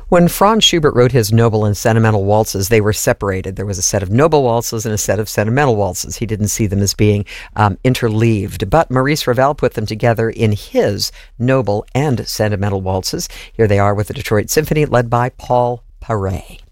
When Franz Schubert wrote his noble and sentimental waltzes, they were separated. There was a set of noble waltzes and a set of sentimental waltzes. He didn't see them as being interleaved, but Maurice Ravel put them together in his noble and sentimental waltzes. Here they are with the Detroit Symphony, led by Paul Paray.